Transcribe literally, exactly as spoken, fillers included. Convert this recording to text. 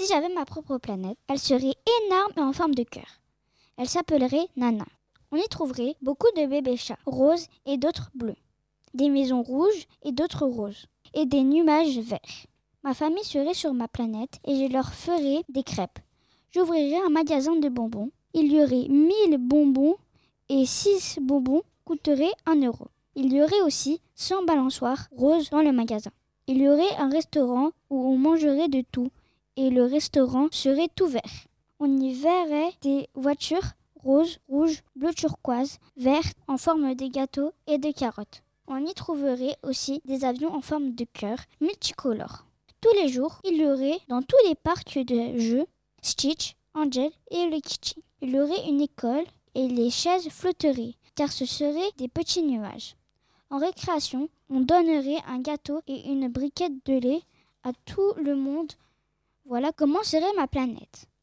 j'avais ma propre planète, elle serait énorme et en forme de cœur. Elle s'appellerait Nana. On y trouverait beaucoup de bébés chats, roses et d'autres bleus, des maisons rouges et d'autres roses, et des nuages verts. Ma famille serait sur ma planète et je leur ferais des crêpes. J'ouvrirais un magasin de bonbons. Il y aurait mille bonbons et six bonbons coûteraient un euro. Il y aurait aussi cent balançoires roses dans le magasin. Il y aurait un restaurant où on mangerait de tout et le restaurant serait tout vert. On y verrait des voitures roses, rouges, bleu turquoise, vertes en forme de gâteaux et de carottes. On y trouverait aussi des avions en forme de cœur multicolores. Tous les jours, il y aurait dans tous les parcs de jeux Stitch, Angel et Hello Kitty. Il y aurait une école et les chaises flotteraient car ce seraient des petits nuages. En récréation, on donnerait un gâteau et une briquette de lait à tout le monde. Voilà comment serait ma planète.